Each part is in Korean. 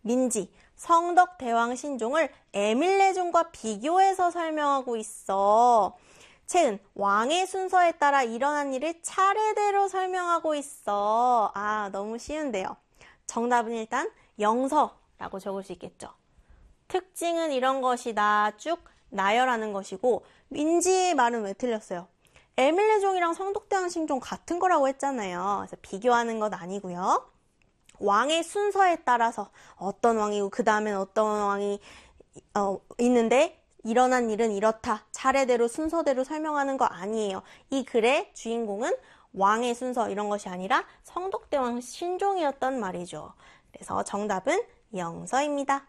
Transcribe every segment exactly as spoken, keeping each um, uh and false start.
민지, 성덕대왕 신종을 에밀레종과 비교해서 설명하고 있어. 채은, 왕의 순서에 따라 일어난 일을 차례대로 설명하고 있어. 아, 너무 쉬운데요. 정답은 일단 영서라고 적을 수 있겠죠. 특징은 이런 것이다. 쭉 나열하는 것이고, 민지의 말은 왜 틀렸어요? 에밀레종이랑 성덕대왕 신종 같은 거라고 했잖아요. 그래서 비교하는 것 아니고요. 왕의 순서에 따라서 어떤 왕이고 그 다음엔 어떤 왕이 어, 있는데 일어난 일은 이렇다. 차례대로 순서대로 설명하는 거 아니에요. 이 글의 주인공은 왕의 순서 이런 것이 아니라 성덕대왕 신종이었단 말이죠. 그래서 정답은 영서입니다.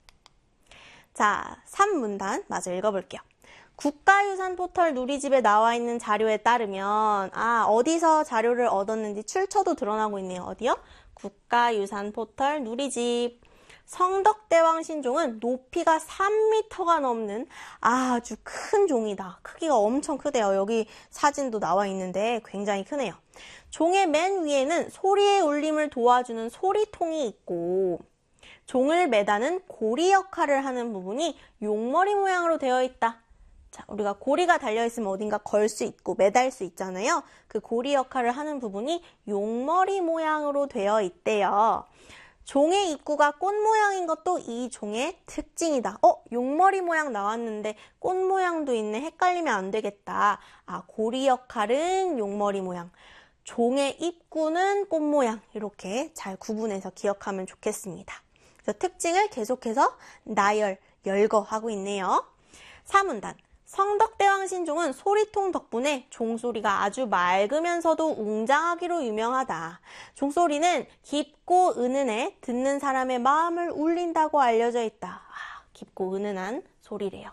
자, 삼 문단 마저 읽어볼게요. 국가유산 포털 누리집에 나와 있는 자료에 따르면 아 어디서 자료를 얻었는지 출처도 드러나고 있네요. 어디요? 국가유산 포털 누리집. 성덕대왕 신종은 높이가 삼 미터가 넘는 아주 큰 종이다. 크기가 엄청 크대요. 여기 사진도 나와 있는데 굉장히 크네요. 종의 맨 위에는 소리의 울림을 도와주는 소리통이 있고 종을 매다는 고리 역할을 하는 부분이 용머리 모양으로 되어 있다. 자, 우리가 고리가 달려있으면 어딘가 걸 수 있고 매달 수 있잖아요. 그 고리 역할을 하는 부분이 용머리 모양으로 되어 있대요. 종의 입구가 꽃 모양인 것도 이 종의 특징이다. 어? 용머리 모양 나왔는데 꽃 모양도 있네. 헷갈리면 안 되겠다. 아, 고리 역할은 용머리 모양. 종의 입구는 꽃 모양. 이렇게 잘 구분해서 기억하면 좋겠습니다. 그래서 특징을 계속해서 나열, 열거하고 있네요. 사 문단. 성덕대왕 신종은 소리통 덕분에 종소리가 아주 맑으면서도 웅장하기로 유명하다. 종소리는 깊고 은은해 듣는 사람의 마음을 울린다고 알려져 있다. 아, 깊고 은은한 소리래요.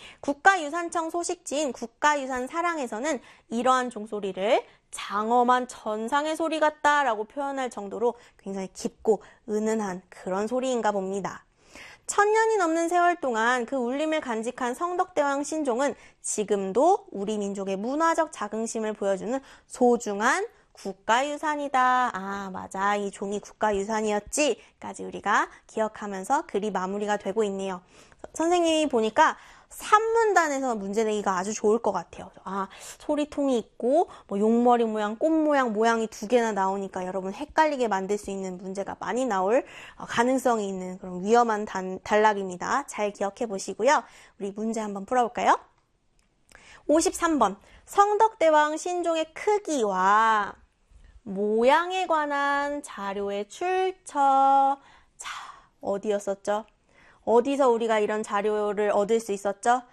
국가유산청 소식지인 국가유산사랑에서는 이러한 종소리를 장엄한 전상의 소리 같다라고 표현할 정도로 굉장히 깊고 은은한 그런 소리인가 봅니다. 천년이 넘는 세월 동안 그 울림을 간직한 성덕대왕 신종은 지금도 우리 민족의 문화적 자긍심을 보여주는 소중한 국가유산이다. 아, 맞아. 이 종이 국가유산이었지. 까지 우리가 기억하면서 글이 마무리가 되고 있네요. 선생님이 보니까 삼 문단에서 문제 내기가 아주 좋을 것 같아요. 아, 소리통이 있고 뭐 용머리 모양, 꽃 모양, 모양이 두 개나 나오니까 여러분 헷갈리게 만들 수 있는 문제가 많이 나올 가능성이 있는 그런 위험한 단, 단락입니다. 잘 기억해 보시고요. 우리 문제 한번 풀어볼까요? 오십삼 번. 성덕대왕 신종의 크기와 모양에 관한 자료의 출처. 자, 어디였었죠? 어디서 우리가 이런 자료를 얻을 수 있었죠?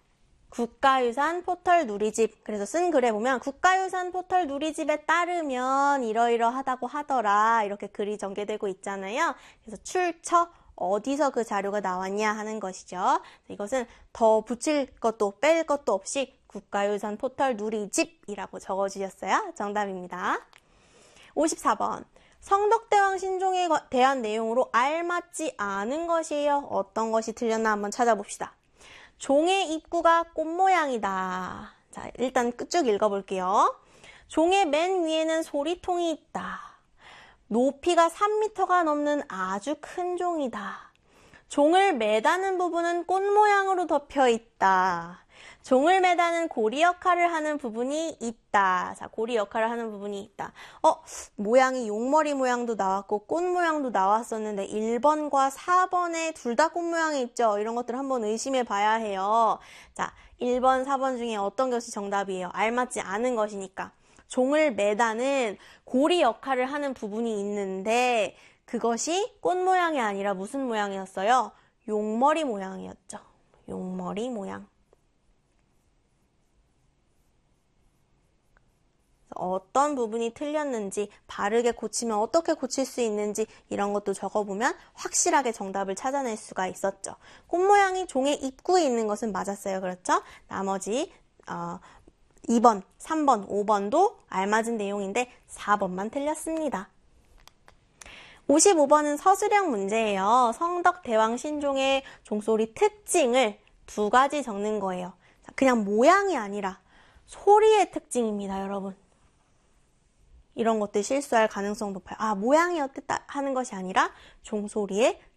국가유산 포털 누리집. 그래서 쓴 글에 보면 국가유산 포털 누리집에 따르면 이러이러하다고 하더라. 이렇게 글이 전개되고 있잖아요. 그래서 출처, 어디서 그 자료가 나왔냐 하는 것이죠. 이것은 더 붙일 것도 뺄 것도 없이 국가유산 포털 누리집이라고 적어주셨어요. 정답입니다. 오십사 번. 성덕대왕 신종에 대한 내용으로 알맞지 않은 것이에요. 어떤 것이 틀렸나 한번 찾아봅시다. 종의 입구가 꽃 모양이다. 자, 일단 쭉 읽어볼게요. 종의 맨 위에는 소리통이 있다. 높이가 삼 미터가 넘는 아주 큰 종이다. 종을 매다는 부분은 꽃 모양으로 덮여 있다. 종을 매다는 고리 역할을 하는 부분이 있다. 자, 고리 역할을 하는 부분이 있다. 어, 모양이 용머리 모양도 나왔고 꽃 모양도 나왔었는데 일 번과 사 번에 둘 다 꽃 모양이 있죠. 이런 것들 한번 의심해 봐야 해요. 자, 일 번, 사 번 중에 어떤 것이 정답이에요? 알맞지 않은 것이니까. 종을 매다는 고리 역할을 하는 부분이 있는데 그것이 꽃 모양이 아니라 무슨 모양이었어요? 용머리 모양이었죠. 용머리 모양. 어떤 부분이 틀렸는지, 바르게 고치면 어떻게 고칠 수 있는지 이런 것도 적어보면 확실하게 정답을 찾아낼 수가 있었죠. 꽃 모양이 종의 입구에 있는 것은 맞았어요. 그렇죠? 나머지 어, 이 번, 삼 번, 오 번도 알맞은 내용인데 사 번만 틀렸습니다. 오십오 번은 서술형 문제예요. 성덕대왕 신종의 종소리 특징을 두 가지 적는 거예요. 그냥 모양이 아니라 소리의 특징입니다, 여러분. 이런 것들 실수할 가능성 높아요. 아, 모양이 어땠다 하는 것이 아니라 종소리의